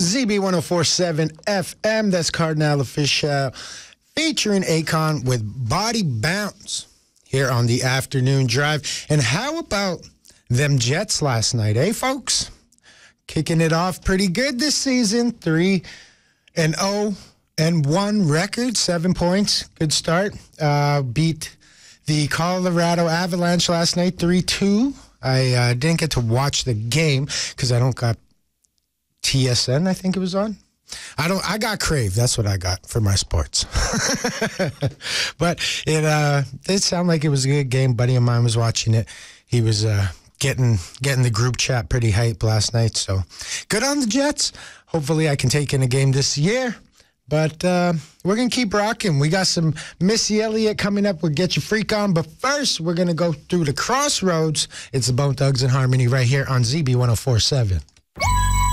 ZB1047 FM. That's Cardinal Official featuring Akon with Body Bounce here on the afternoon drive. And how about them Jets last night, folks? Kicking it off pretty good this season. 3-0 and 1 record, 7 points. Good start. Beat the Colorado Avalanche last night, 3-2. I didn't get to watch the game because I don't got TSN, I think it was on. I got Crave. That's what I got for my sports. But it sounded like it was a good game. Buddy of mine was watching it. He was getting the group chat pretty hype last night. So good on the Jets. Hopefully I can take in a game this year. But we're going to keep rocking. We got some Missy Elliott coming up. We'll get your freak on. But first, we're going to go through the Crossroads. It's the Bone Thugs and Harmony right here on ZB1047.